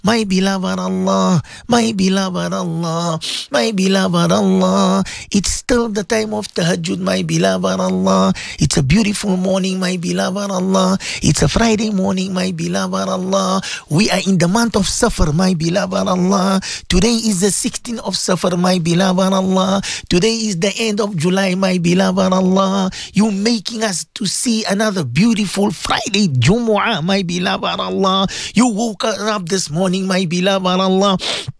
My beloved Allah, my beloved Allah, my beloved Allah. It's still the time of tahajjud, my beloved Allah. It's a beautiful morning, my beloved Allah. It's a Friday morning, my beloved Allah. We are in the month of Safar, my beloved Allah. Today is the 16th of Safar, my beloved Allah. Today is the end of July, my beloved Allah. You making us to see another beautiful Friday, Jumu'ah, my beloved Allah. You woke up this morning, my beloved Allah.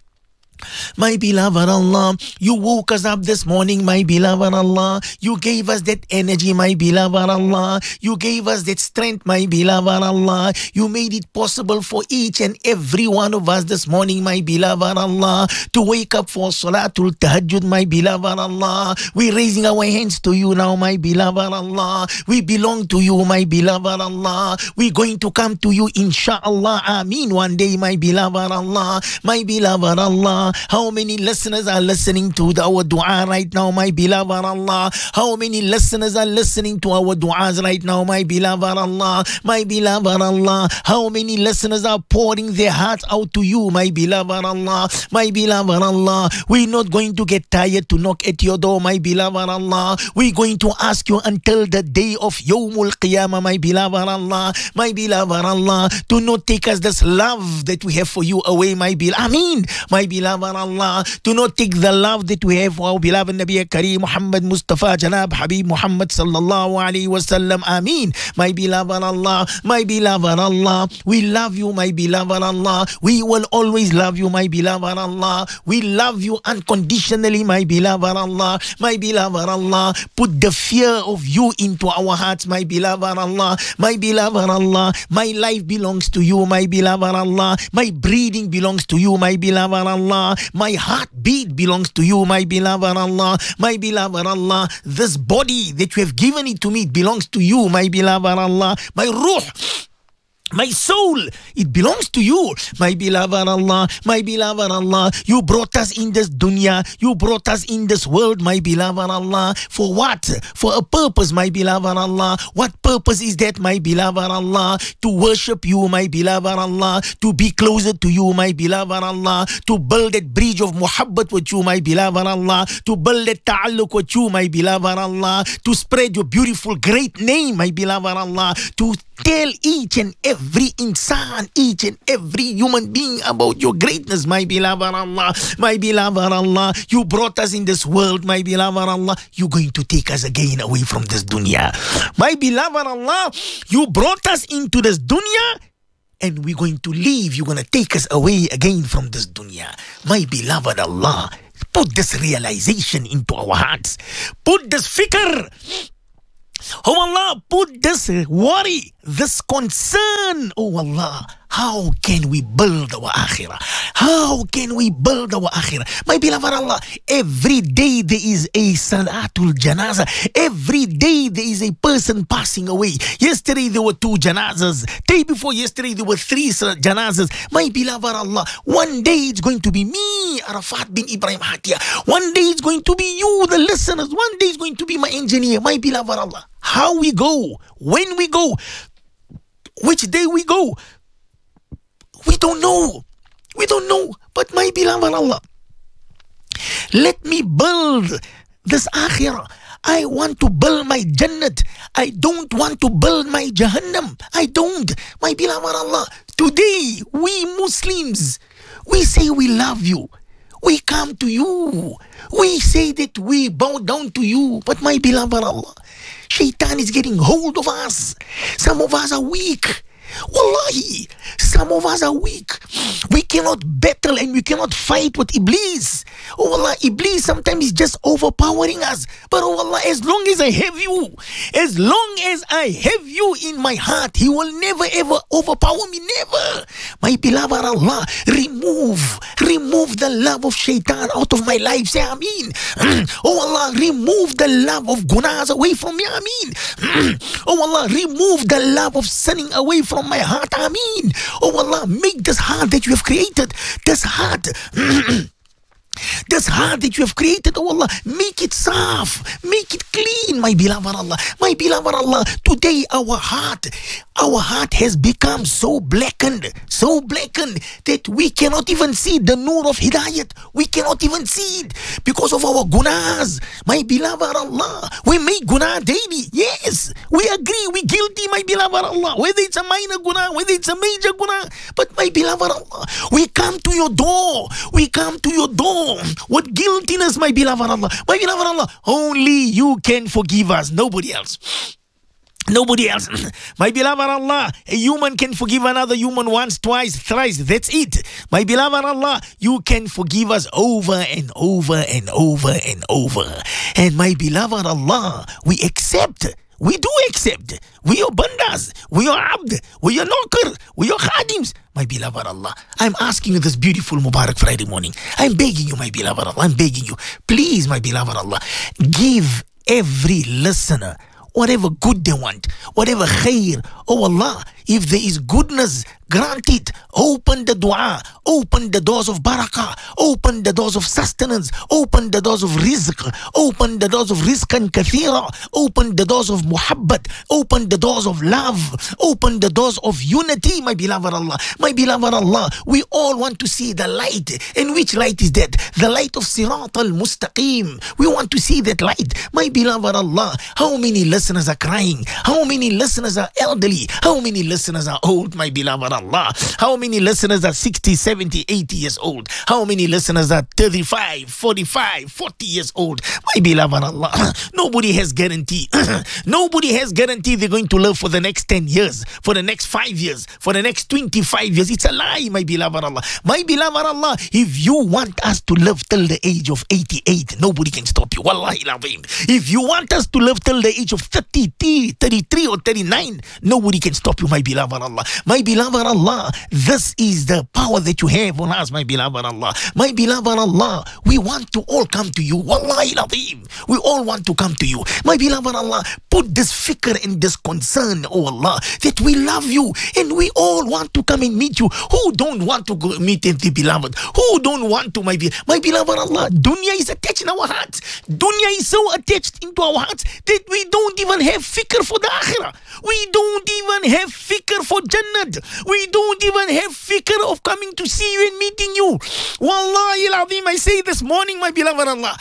My beloved Allah, you woke us up this morning, my beloved Allah. You gave us that energy, my beloved Allah. You gave us that strength, my beloved Allah. You made it possible for each and every one of us this morning, my beloved Allah, to wake up for Salatul Tahajjud, my beloved Allah. We're raising our hands to you now, my beloved Allah. We belong to you, my beloved Allah. We're going to come to you, inshallah, Ameen, one day, my beloved Allah. My beloved Allah, how many listeners are listening to our dua right now, my beloved Allah? How many listeners are listening to our duas right now, my beloved Allah? My beloved Allah, how many listeners are pouring their hearts out to you, my beloved Allah? My beloved Allah, we're not going to get tired to knock at your door, my beloved Allah. We're going to ask you until the day of Yawmul Qiyamah, my beloved Allah. My beloved Allah, do not take us this love that we have for you away, my beloved. Ameen, my beloved Allah. Do not take the love that we have for our beloved Nabi Kareem Muhammad Mustafa Janab Habib Muhammad sallallahu alaihi wasallam. Ameen, my beloved Allah. My beloved Allah, we love you, my beloved Allah. We will always love you, my beloved Allah. We love you unconditionally, my beloved Allah. My beloved Allah, put the fear of you into our hearts, my beloved Allah. My beloved Allah, my life belongs to you, my beloved Allah. My breathing belongs to you, my beloved Allah. My heartbeat belongs to you, my beloved Allah. My beloved Allah, this body that you have given it to me, it belongs to you, my beloved Allah. My ruh, my soul, it belongs to you, my beloved Allah. My beloved Allah, you brought us in this dunya, you brought us in this world, my beloved Allah. For what? For a purpose, my beloved Allah. What purpose is that, my beloved Allah? To worship you, my beloved Allah. To be closer to you, my beloved Allah. To build that bridge of muhabbat with you, my beloved Allah. To build that ta'alluq with you, my beloved Allah. To spread your beautiful great name, my beloved Allah. To tell each and every insan, each and every human being about your greatness, my beloved Allah. My beloved Allah, you brought us in this world, my beloved Allah. You're going to take us again away from this dunya. My beloved Allah, you brought us into this dunya and we're going to leave. You're going to take us away again from this dunya. My beloved Allah, put this realization into our hearts. Put this fikr. Oh Allah, put this worry, this concern, oh Allah, how can we build our akhirah? How can we build our akhirah? My beloved Allah, every day there is a salatul janazah. Every day there is a person passing away. Yesterday there were 2 janazas. Day before yesterday there were 3 janazas. My beloved Allah, one day it's going to be me, Arafat bin Ibrahim Hatia. One day it's going to be you, the listeners. One day it's going to be my engineer. My beloved Allah, how we go, when we go, which day we go, we don't know. We don't know. But my beloved Allah, let me build this akhirah. I want to build my Jannat. I don't want to build my Jahannam. I don't. My beloved Allah, today we Muslims, we say we love you. We come to you. We say that we bow down to you. But my beloved Allah, Shaitan is getting hold of us. Some of us are weak. Wallahi, some of us are weak. We cannot battle and we cannot fight with Iblis. Oh Allah, Iblis sometimes is just overpowering us. But oh Allah, as long as I have you, as long as I have you in my heart, he will never ever overpower me, never. My beloved Allah, remove the love of Shaitan out of my life. Say Ameen. Oh Allah, remove the love of gunas away from me. Ameen. Oh Allah, remove the love of sinning away from my heart. Ameen. Oh Allah, make this heart that you have created, this heart This heart that you have created, oh Allah, make it soft, make it clean, my beloved Allah. My beloved Allah, today our heart has become so blackened that we cannot even see the nur of hidayat. We cannot even see it because of our gunas. My beloved Allah, we make guna daily. Yes, we agree, we guilty, my beloved Allah, whether it's a minor guna, whether it's a major guna. But my beloved Allah, we come to your door. We come to your door with guiltiness, my beloved Allah. My beloved Allah, only you can forgive us, nobody else. Nobody else. My beloved Allah, a human can forgive another human once, twice, thrice. That's it. My beloved Allah, you can forgive us over and over and over and over. And my beloved Allah, we accept. We do accept. We are bandas. We are abd. We are nokar. We are khadims. My beloved Allah, I'm asking you this beautiful Mubarak Friday morning. I'm begging you, my beloved Allah. I'm begging you. Please, my beloved Allah, give every listener whatever good they want, whatever khair. Oh Allah, if there is goodness, grant it. Open the dua, open the doors of barakah, open the doors of sustenance, open the doors of rizq, open the doors of rizqan kathira, open the doors of muhabbat, open the doors of love, open the doors of unity, my beloved Allah. My beloved Allah, we all want to see the light. And which light is that? The light of Sirat al-Mustaqim. We want to see that light. My beloved Allah, how many listeners are crying? How many listeners are elderly? How many listeners are old, my beloved Allah? How many listeners are 60, 70, 80 years old? How many listeners are 35, 45, 40 years old? My beloved Allah, nobody has guarantee. Nobody has guarantee they're going to live for the next 10 years, for the next 5 years, for the next 25 years. It's a lie, my beloved Allah. My beloved Allah, if you want us to live till the age of 88, nobody can stop you. Wallahi al-Azim. If you want us to live till the age of 33, 33 or 39, nobody can stop you, my beloved Allah. My beloved Allah, this is the power that you have on us, my beloved Allah. My beloved Allah, we want to all come to you. Wallahi al-Azim. We all want to come to you. My beloved Allah, put this fikr and this concern, oh Allah, that we love you and we all want to come and meet you. Who don't want to go meet the beloved? Who don't want to, my beloved Allah? Dunya is attached in our hearts. Dunya is so attached into our hearts that we don't even have fikr for the akhirah. We don't even have fikr for Jannat. We don't even have fikr of coming to see you and meeting you. Wallahi al-Azim, I say this morning, my beloved Allah,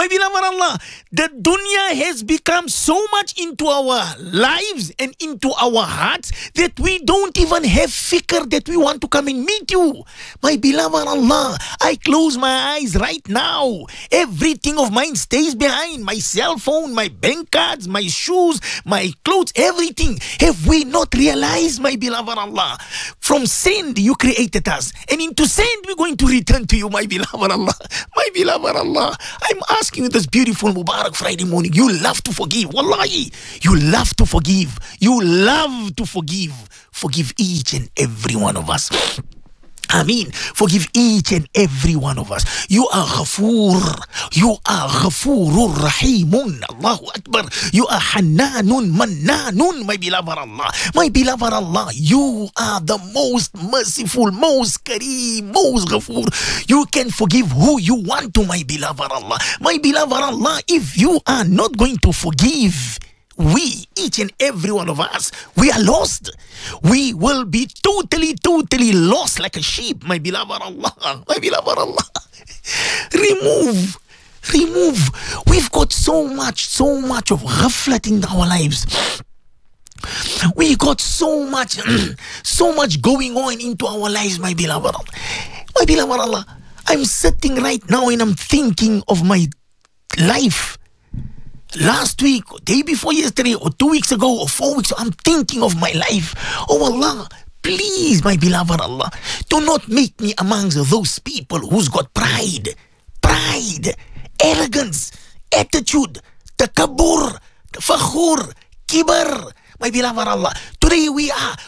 the dunya has become so much into our lives and into our hearts that we don't even have fikr that we want to come and meet you. My beloved Allah, I close my eyes right now. Everything of mine stays behind. My cell phone, my bank cards, my shoes, my clothes, everything. Have we not realized, my beloved Allah, from sand you created us, and into sand we're going to return to you, my beloved Allah. My beloved Allah, I'm asking you this beautiful Mubarak Friday morning. You love to forgive. Wallahi, you love to forgive. You love to forgive. Forgive each and every one of us. Ameen. Forgive each and every one of us. You are Ghafoor. You are Ghafoorur Rahimun. Allahu Akbar. You are Hannanun Mannanun, my beloved Allah. My beloved Allah, you are the most merciful, most Kareem, most Ghafoor. You can forgive who you want to, my beloved Allah. My beloved Allah, if you are not going to forgive, we, each and every one of us, we are lost. We will be totally lost like a sheep, my beloved Allah. My beloved Allah. Remove. We've got so much of ghaflat in our lives. We got so much going on into our lives, my beloved Allah. My beloved Allah, I'm sitting right now and I'm thinking of my life. Last week, or day before yesterday, or 2 weeks ago, or 4 weeks ago, I'm thinking of my life. Oh Allah, please, my beloved Allah, do not make me amongst those people who's got pride, arrogance, attitude, takabbur, fakhur, kibar. my beloved Allah. Today we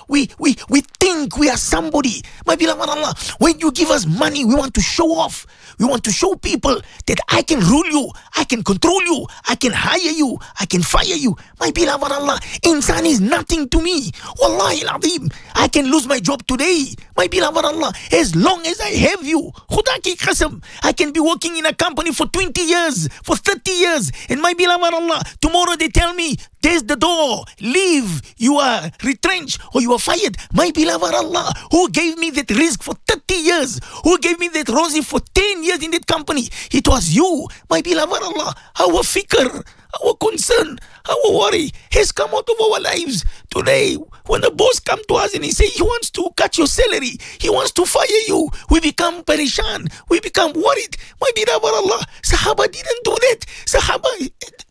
think we are somebody, my beloved Allah. When you give us money, we want to show off. We want to show people that I can rule you, I can control you, I can hire you, I can fire you. My beloved Allah, insan is nothing to me. Wallahi al-Azim, I can lose my job today. My beloved Allah, as long as I have you, Khuda ki qasam, I can be working in a company for 20 years, for 30 years. And my beloved Allah, tomorrow they tell me, there's the door, leave, you are retrenched or you are fired. My beloved Allah, who gave me that risk for 30 years, who gave me that rosy for 10 years in that company, it was you. My beloved Allah, our fikr, our concern, our worry has come out of our lives. Today, when the boss come to us and he say he wants to cut your salary, he wants to fire you, we become perishan, we become worried. My beloved Allah, Sahaba didn't do that. Sahaba,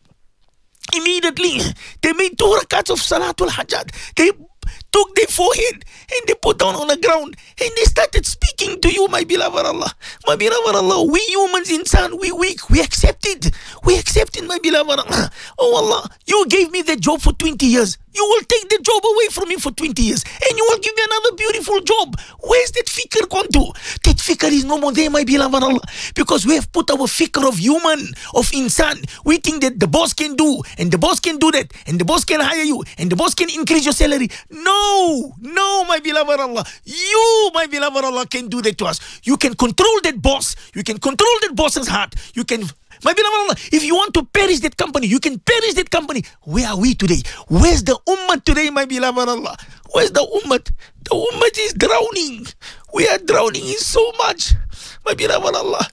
immediately, they made 2 rakats of Salatul Hajjat. They took their forehead and they put down on the ground and they started speaking to you, my beloved Allah. My beloved Allah, we humans, insan, we weak. We accept it. We accept it, my beloved Allah. Oh Allah, you gave me that job for 20 years. You will take the job away from me for 20 years and you will give me another beautiful job. Where's that fikr gone to? That fikr is no more there, my beloved Allah. Because we have put our fikr of human, of insan. We think that the boss can do and the boss can do that and the boss can hire you and the boss can increase your salary. No, my beloved Allah. You, my beloved Allah, can do that to us. You can control that boss. You can control that boss's heart. You can... My beloved Allah, if you want to perish that company, you can perish that company. Where are we today? Where's the ummah today, my beloved Allah? Where's the ummah? The ummah is drowning. We are drowning in so much, my beloved Allah.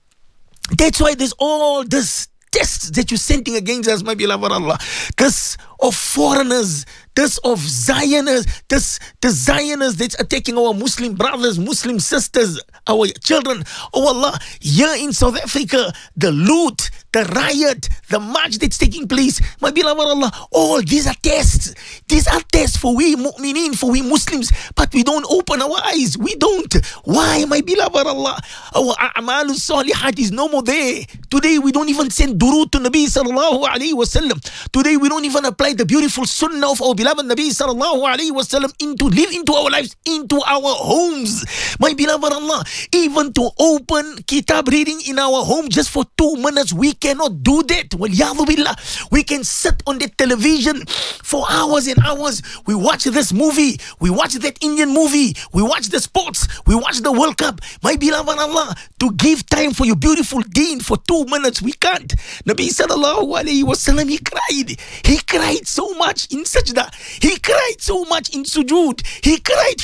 That's why there's all this tests that you're sending against us, my beloved Allah. This of foreigners, this of Zionists, the Zionists that's attacking our Muslim brothers, Muslim sisters, our children. Oh Allah, here in South Africa, the loot, the riot, the march that's taking place, my beloved Allah, all these are tests. These are tests for we mu'mineen, for we Muslims, but we don't open our eyes. We don't. Why, my beloved Allah? Our a'malus salihat is no more there. Today we don't even send durood to Nabi sallallahu alayhi wasallam. Today we don't even apply the beautiful sunnah of our beloved Nabi sallallahu alayhi wasallam live into our lives, into our homes. My beloved Allah, even to open kitab reading in our home just for 2 minutes, we cannot do that. Waliyadhu billah. We can sit on the television for hours and hours. We watch this movie, we watch that Indian movie, we watch the sports, we watch the World Cup. My beloved Allah, to give time for your beautiful deen for 2 minutes, we can't. Nabi sallallahu alayhi wasallam, he cried. He cried so much in sajda. He cried so much in sujood. He cried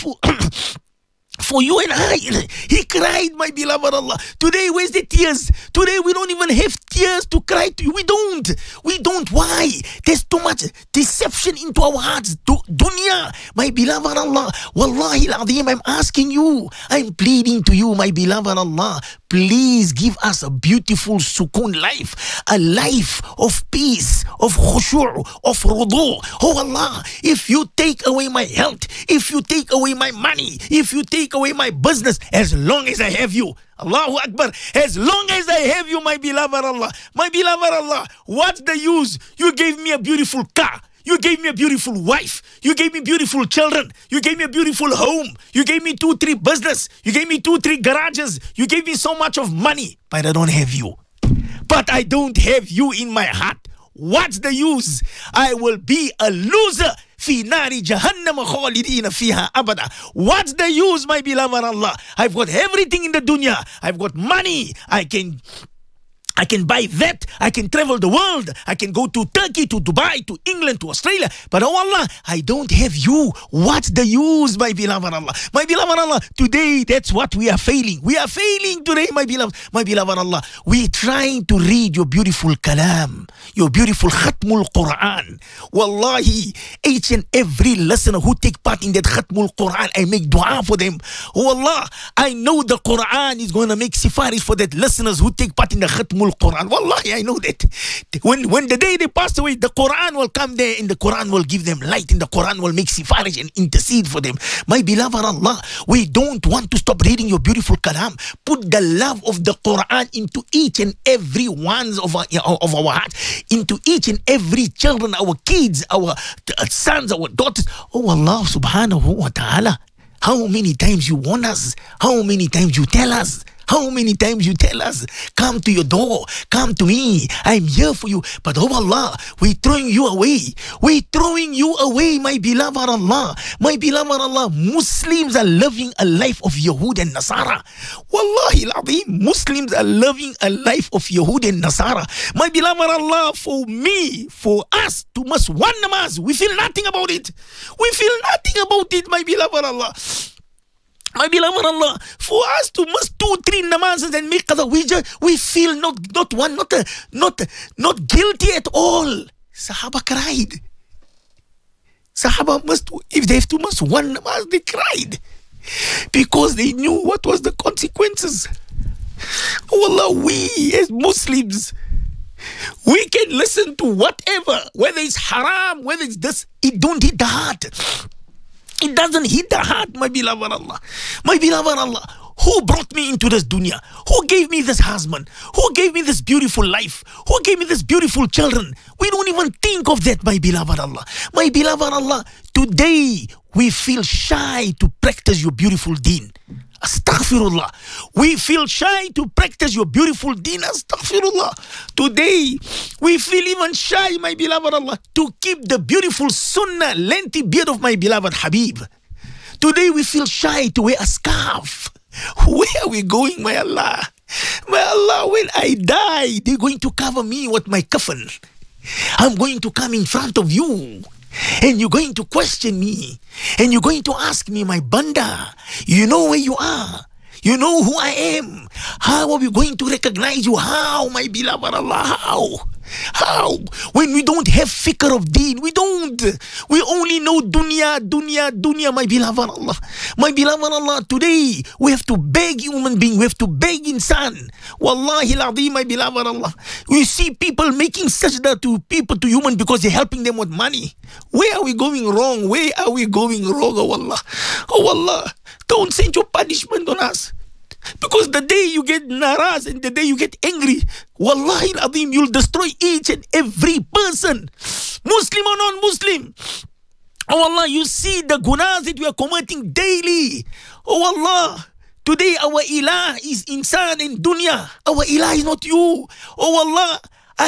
for you and I. He cried, my beloved Allah. Today, where's the tears? Today, we don't even have tears to cry to you. We don't. Why? There's too much deception into our hearts. Dunya, my beloved Allah. Wallahi al-Azim, I'm asking you. I'm pleading to you, my beloved Allah. Please give us a beautiful sukoon life. A life of peace, of khushu', of rudu'. Oh Allah, if you take away my health, if you take away my money, if you take away my business, as long as I have you, Allahu Akbar, as long as I have you, my beloved Allah, what's the use? You gave me a beautiful car. You gave me a beautiful wife. You gave me beautiful children. You gave me a beautiful home. You gave me 2-3 business. You gave me 2-3 garages. You gave me so much of money, but I don't have you. But I don't have you in my heart. What's the use? I will be a loser. في نار جهنم خالدين فيها أبدا. What's the use, my beloved Allah? I've got everything in the dunya. I've got money. I can buy that. I can travel the world. I can go to Turkey, to Dubai, to England, to Australia. But oh Allah, I don't have you. What's the use, my beloved Allah? My beloved Allah, today that's what we are failing. We are failing today, my beloved Allah. We're trying to read your beautiful kalam, your beautiful khatmul Quran. Wallahi, each and every listener who take part in that khatmul Quran, I make dua for them. Oh Allah, I know the Quran is going to make sifarish for that listeners who take part in the khatmul beautiful Quran. Wallahi, I know that. When the day they pass away, the Quran will come there and the Quran will give them light and the Quran will make sifarish and intercede for them. My beloved Allah, we don't want to stop reading your beautiful kalam. Put the love of the Quran into each and every one of our heart, into each and every children, our kids, our sons, our daughters. Oh Allah subhanahu wa ta'ala, how many times you warn us, how many times you tell us, how many times you tell us, come to your door, come to me, I'm here for you. But oh Allah, we're throwing you away. We're throwing you away, my beloved Allah. My beloved Allah, Muslims are living a life of Yahud and Nasara. Wallahi al-Azim, Muslims are living a life of Yahud and Nasara. My beloved Allah, for me, for us to miss one namaz, we feel nothing about it. We feel nothing about it, my beloved Allah. My beloved Allah, for us to miss 2-3 namazes and make qada, we feel not guilty at all. Sahaba cried. Sahaba if they have to miss one namaz, they cried because they knew what was the consequences. Oh Allah, we as Muslims, we can listen to whatever, whether it's haram, whether it's this, it don't hit the heart. It doesn't hit the heart, my beloved Allah. My beloved Allah, who brought me into this dunya? Who gave me this husband? Who gave me this beautiful life? Who gave me this beautiful children? We don't even think of that, my beloved Allah. My beloved Allah, today we feel shy to practice your beautiful deen. Astaghfirullah. We feel shy to practice your beautiful deen. Astaghfirullah. Today, we feel even shy, my beloved Allah, to keep the beautiful sunnah, lengthy beard of my beloved Habib. Today, we feel shy to wear a scarf. Where are we going, my Allah? My Allah, when I die, they're going to cover me with my coffin. I'm going to come in front of you. And you're going to question me. And you're going to ask me, my banda, you know where you are. You know who I am. How are we going to recognize you? How, my beloved Allah? How? When we don't have fikr of deen, we don't. We only know dunya, my beloved Allah. My beloved Allah, today we have to beg human being, we have to beg insan. Wallahi al-Azim, my beloved Allah. We see people making sajda to people, to human, because they're helping them with money. Where are we going wrong? Where are we going wrong, oh Allah? Oh Allah, don't send your punishment on us. Because the day you get naraz and the day you get angry, wallahi al-Azim, you'll destroy each and every person, Muslim or non-Muslim. Oh Allah, you see the gunas that we are committing daily. Oh Allah, today our ilah is insan in dunya. Our ilah is not you. Oh Allah,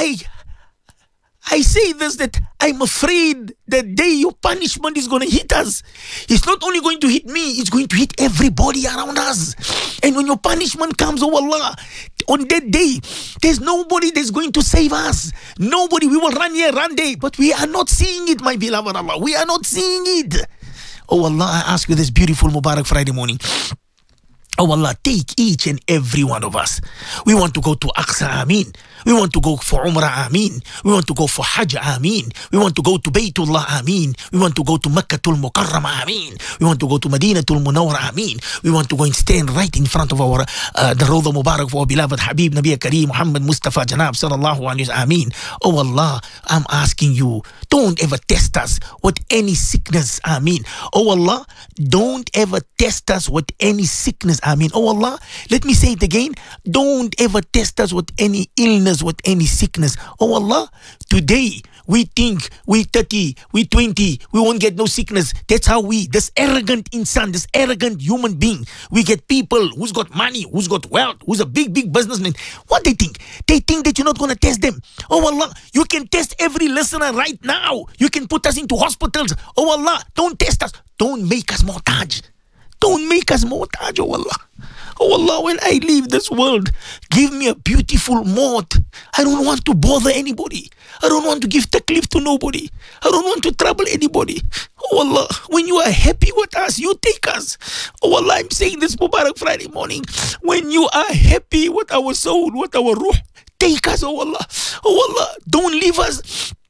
I say this, that I'm afraid the day your punishment is going to hit us. It's not only going to hit me, it's going to hit everybody around us. And when your punishment comes, oh Allah, on that day, there's nobody that's going to save us. Nobody. We will run here, run there, but we are not seeing it, my beloved Allah. We are not seeing it. Oh Allah, I ask you this beautiful Mubarak Friday morning. Oh Allah, take each and every one of us. We want to go to Aqsa, Ameen. We want to go for Umrah, Ameen. We want to go for Hajj, Ameen. We want to go to Baytullah, Ameen. We want to go to Makkatul Mukarrama, Ameen. We want to go to Madinatul Munawwara, Ameen. We want to go and stand right in front of our the Rawda Mubarak for our beloved Habib, Nabi Kareem, Muhammad Mustafa Janab, sallallahu alayhi wa sallam, Ameen. Oh Allah, I'm asking you, don't ever test us with any sickness, Ameen. Oh Allah, don't ever test us with any sickness, Ameen. Oh Allah, let me say it again. Don't ever test us with any illness, with any sickness. Oh Allah, today we think we 30, we 20, we won't get no sickness. That's how this arrogant insan, this arrogant human being, we get people who's got money, who's got wealth, who's a big businessman. What they think? They think that you're not going to test them. Oh Allah, you can test every listener right now. You can put us into hospitals. Oh Allah, don't test us. Don't make us muhtaj. Don't make us muhtaj, oh Allah. Oh Allah, when I leave this world, give me a beautiful maut. I don't want to bother anybody. I don't want to give taklif to nobody. I don't want to trouble anybody. Oh Allah, when you are happy with us, you take us. Oh Allah, I'm saying this Mubarak Friday morning. When you are happy with our soul, with our ruh, take us, oh Allah. Oh Allah, don't leave us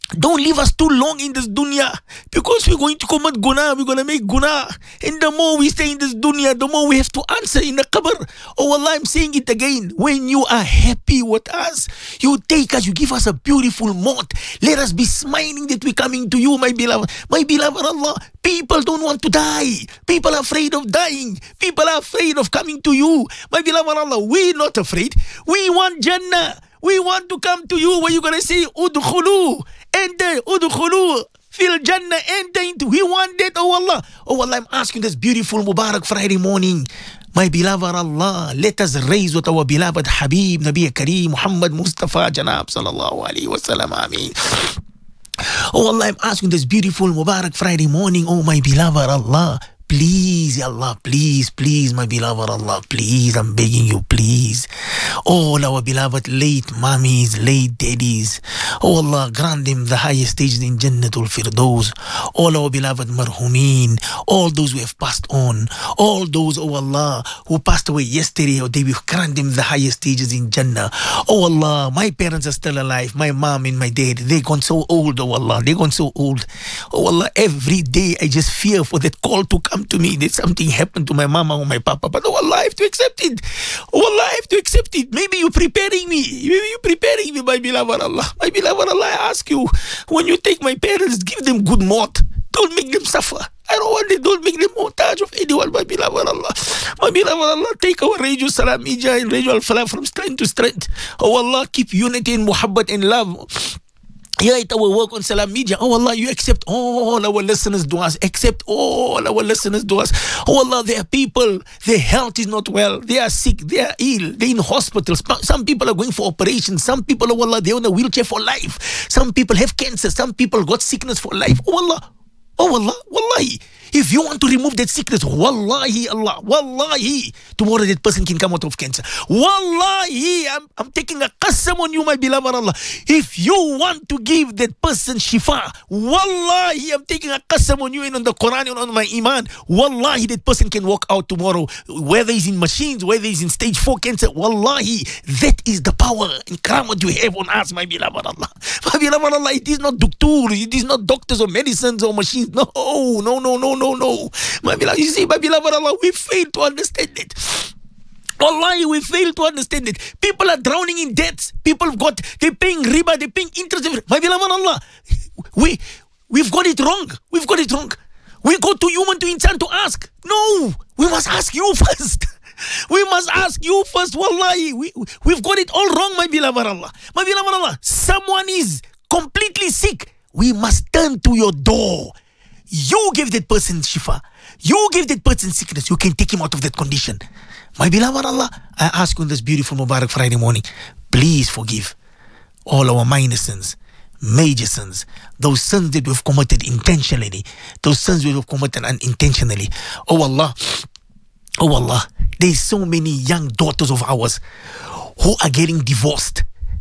Don't leave us too long in this dunya, because we're going to commit guna, we're going to make guna. And the more we stay in this dunya, the more we have to answer in the qabr. Oh Allah, I'm saying it again. When you are happy with us, you take us, you give us a beautiful maut. Let us be smiling that we're coming to you, my beloved. My beloved Allah, people don't want to die. People are afraid of dying. People are afraid of coming to you. My beloved Allah, we're not afraid. We want Jannah. We want to come to you where you're going to say, Udkhulu, enter, Udkhulu, fil Jannah, enter into. We want that, oh Allah. Oh Allah, I'm asking this beautiful Mubarak Friday morning. My beloved Allah, let us raise with our beloved Habib, Nabi Kareem, Muhammad Mustafa, Janab, sallallahu alayhi wa sallam, ameen. Oh Allah, I'm asking this beautiful Mubarak Friday morning, oh my beloved Allah. Please, Ya Allah, please, please, my beloved Allah, please, I'm begging you, please. All our beloved late mummies, late daddies, oh Allah, grant them the highest stages in Jannatul Firdaus. All our beloved marhumin, all those who have passed on, all those, oh Allah, who passed away yesterday or day, we grant them the highest stages in Jannah. Oh Allah, my parents are still alive, my mom and my dad, they're gone so old, oh Allah, they're gone so old. Oh Allah, every day I just fear for that call to come to me that something happened to my mama or my papa, but oh Allah, I have to accept it. Oh Allah, I have to accept it. Maybe you're preparing me. Maybe you're preparing me, my beloved Allah. My beloved Allah, I ask you, when you take my parents, give them good maut. Don't make them suffer. I don't want it. Don't make them montage of anyone, my beloved Allah. My beloved Allah, take our Radio Salam Media and Radio Al-Falah from strength to strength. Oh Allah, keep unity and muhabbat and love. Here at our work on Salam Media, oh Allah, you accept all our listeners' du'as. Accept all our listeners' du'as. Oh Allah, there are people, their health is not well. They are sick, they are ill, they're in hospitals. Some people are going for operations. Some people, oh Allah, they're on a wheelchair for life. Some people have cancer. Some people got sickness for life. Oh Allah, wallahi. If you want to remove that sickness, wallahi, Allah, wallahi, tomorrow that person can come out of cancer. Wallahi, I'm taking a qasam on you, my beloved Allah. If you want to give that person shifa, wallahi, I'm taking a qasam on you and on the Quran and on my iman. Wallahi, that person can walk out tomorrow, whether he's in machines, whether he's in stage 4 cancer. Wallahi, that is the power and karamat you have on us, my beloved Allah. My beloved Allah, it is not doctor, it is not doctors or medicines or machines. No. My beloved, you see, my beloved Allah, we fail to understand it. Wallahi, we fail to understand it. People are drowning in debts. They're paying riba, they're paying interest. My beloved Allah, we've got it wrong. We've got it wrong. We go to human to insan to ask. No, we must ask you first. We must ask you first. Wallahi, we've got it all wrong, my beloved Allah. My beloved Allah, someone is completely sick. We must turn to your door. You give that person shifa. You give that person sickness. You can take him out of that condition. My beloved Allah, I ask you on this beautiful Mubarak Friday morning, please forgive all our minor sins, major sins, those sins that we've committed intentionally, those sins we've committed unintentionally. Oh Allah, there's so many young daughters of ours who are getting divorced.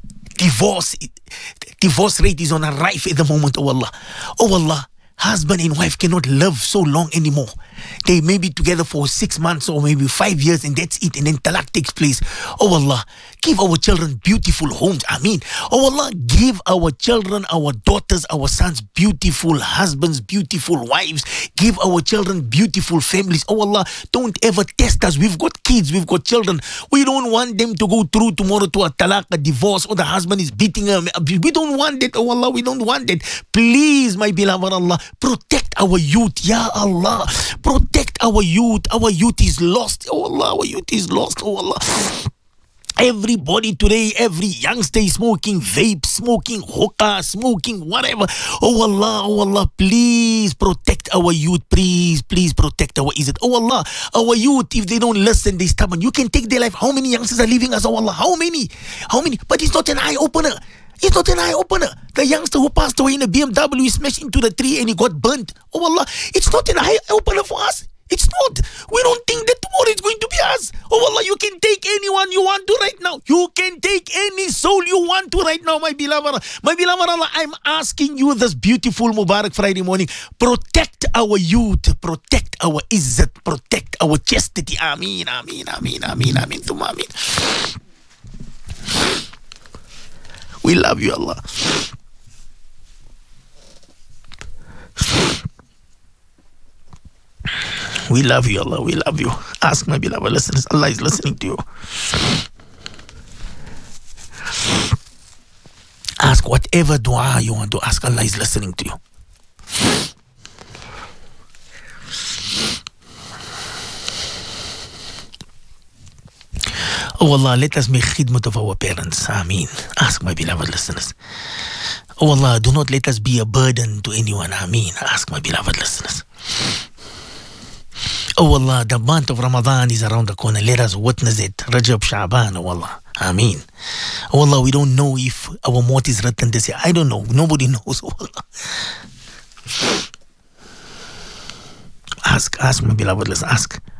Divorce rate is on a rise at the moment, oh Allah. Oh Allah, husband and wife cannot live so long anymore. They may be together for 6 months or maybe 5 years and that's it, and then talaq takes place. Oh Allah, give our children beautiful homes. Ameen. Oh Allah, give our children, our daughters, our sons beautiful husbands, beautiful wives. Give our children beautiful families. Oh Allah, don't ever test us. We've got kids, we've got children. We don't want them to go through tomorrow to a talaq, a divorce, or the husband is beating them. We don't want that. Oh Allah, we don't want that. Please, my beloved Allah, protect our youth. Ya Allah, protect our youth. Our youth is lost. Oh Allah, our youth is lost. Oh Allah. Everybody today, every youngster is smoking vape, smoking hookah, smoking whatever. Oh Allah, please protect our youth. Please protect our izzat. Oh Allah, our youth, if they don't listen, they stubborn. You can take their life. How many youngsters are leaving us? Oh Allah, how many? But it's not an eye-opener. It's not an eye-opener. The youngster who passed away in a BMW, he smashed into the tree and he got burnt. Oh Allah, it's not an eye-opener for us. It's not. We don't think that tomorrow is going to be us. Oh Allah, you can take anyone you want to right now. You can take any soul you want to right now, my beloved. My beloved Allah, I'm asking you this beautiful Mubarak Friday morning. Protect our youth. Protect our izzat. Protect our chastity. Ameen, ameen, ameen, ameen, ameen. Tuma ameen. We love you, Allah. We love you, Allah. We love you. Ask, my beloved listeners. Allah is listening to you. Ask whatever dua you want to ask. Allah is listening to you. Oh Allah, let us make khidmat of our parents. Ameen. Ask, my beloved listeners. Oh Allah, do not let us be a burden to anyone. Ameen. Ask, my beloved listeners. Oh Allah, the month of Ramadan is around the corner. Let us witness it. Rajab, Sha'ban, oh Allah. Ameen. Oh Allah, we don't know if our maut is written this year. I don't know. Nobody knows. Oh Allah. Ask, my beloved listeners. Ask.